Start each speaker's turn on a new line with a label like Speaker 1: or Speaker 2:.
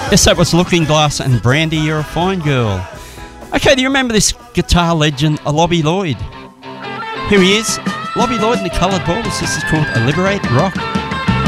Speaker 1: Yes, that was Looking Glass and Brandy, You're a Fine Girl. Okay, do you remember this guitar legend, Lobby Lloyd? Here he is, Lobby Lloyd and the Coloured Balls. This is called A Liberate Rock.